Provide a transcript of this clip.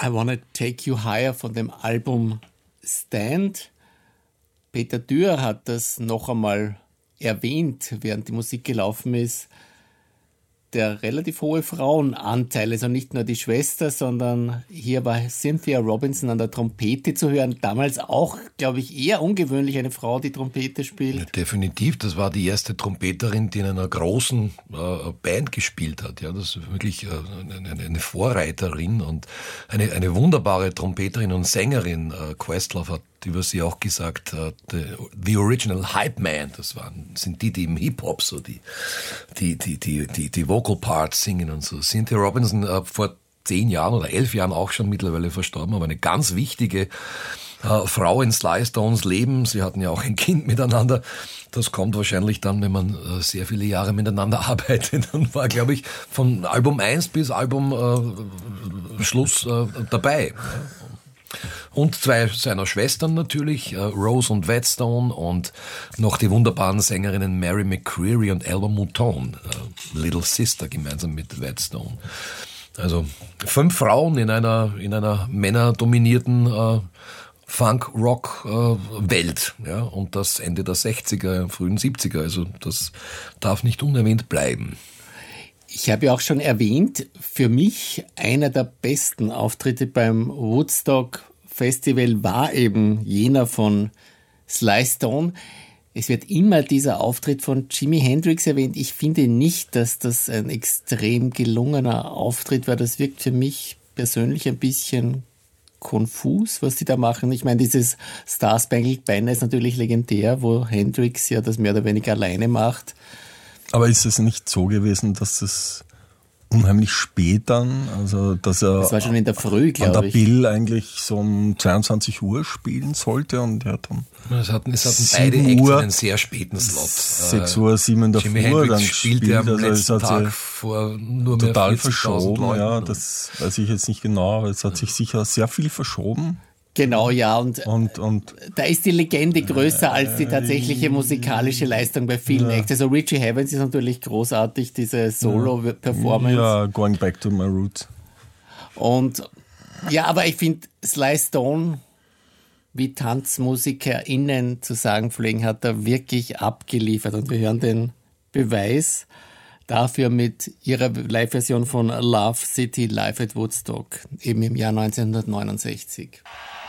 I Wanna Take You Higher von dem Album Stand. Peter Dürr hat das noch einmal erwähnt, während die Musik gelaufen ist. Der relativ hohe Frauenanteil, also nicht nur die Schwester, sondern hier war Cynthia Robinson an der Trompete zu hören. Damals auch, glaube ich, eher ungewöhnlich, eine Frau, die Trompete spielt. Ja, definitiv, das war die erste Trompeterin, die in einer großen Band gespielt hat. Ja, das ist wirklich eine Vorreiterin und eine wunderbare Trompeterin und Sängerin. Questlove hat über sie auch gesagt, the original Hype Man, sind die im Hip-Hop so die Vocal Parts singen und so. Cynthia Robinson vor 10 Jahren oder 11 Jahren auch schon mittlerweile verstorben, aber eine ganz wichtige Frau in Sly Stones Leben. Sie hatten ja auch ein Kind miteinander. Das kommt wahrscheinlich dann, wenn man sehr viele Jahre miteinander arbeitet. Und war, glaube ich, von Album 1 bis Album Schluss dabei. Und 2 seiner Schwestern natürlich, Rose und Whetstone, und noch die wunderbaren Sängerinnen Mary McCreary und Elva Mouton, Little Sister, gemeinsam mit Whetstone. Also 5 Frauen in einer männerdominierten Funk-Rock-Welt, ja, und das Ende der 60er, frühen 70er, also das darf nicht unerwähnt bleiben. Ich habe ja auch schon erwähnt, für mich einer der besten Auftritte beim Woodstock Festival war eben jener von Sly Stone. Es wird immer dieser Auftritt von Jimi Hendrix erwähnt. Ich finde nicht, dass das ein extrem gelungener Auftritt war. Das wirkt für mich persönlich ein bisschen konfus, was die da machen. Ich meine, dieses Star Spangled Banner ist natürlich legendär, wo Hendrix ja das mehr oder weniger alleine macht. Aber ist es nicht so gewesen, dass es unheimlich spät dann, also dass er das war schon in der Früh, glaube ich, an der Bill eigentlich so um 22 Uhr spielen sollte, und er hat dann es hatten beide Acts einen sehr späten Slot. 6 Uhr, 7 in der Jimi Früh Hendrix dann spielte am also letzten es hat Tag vor nur mehr total 40.000 verschoben, Leuten. ja, das weiß ich jetzt nicht genau, aber es hat sich sicher sehr viel verschoben. Genau, ja, und da ist die Legende größer als die tatsächliche musikalische Leistung bei vielen Acts. Also Richie Havens ist natürlich großartig, diese Solo-Performance. Ja, Going Back to My Roots. Und ja, aber ich finde, Sly Stone, wie TanzmusikerInnen zu sagen pflegen, hat er wirklich abgeliefert. Und wir hören den Beweis dafür mit ihrer Live-Version von Love City Live at Woodstock, eben im Jahr 1969.